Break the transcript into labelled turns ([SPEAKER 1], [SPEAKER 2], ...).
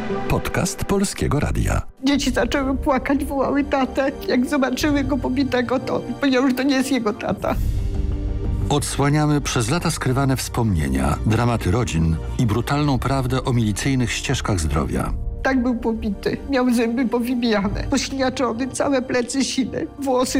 [SPEAKER 1] Podcast Polskiego Radia.
[SPEAKER 2] Dzieci zaczęły płakać, wołały tatę. Jak zobaczyły go pobitego, to powiedziały, że to nie jest jego tata.
[SPEAKER 1] Odsłaniamy przez lata skrywane wspomnienia, dramaty rodzin i brutalną prawdę o milicyjnych ścieżkach zdrowia.
[SPEAKER 2] Tak był pobity. Miał zęby powybijane, pośniaczony, całe plecy sine, włosy